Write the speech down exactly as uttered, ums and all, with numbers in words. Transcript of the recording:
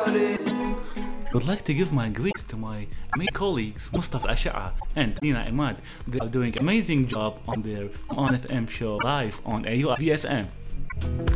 would like to give my greetings to my amazing colleagues Mustafa Asha'a and Nina Imad. They are doing amazing job on their On F M show live on A U V F M.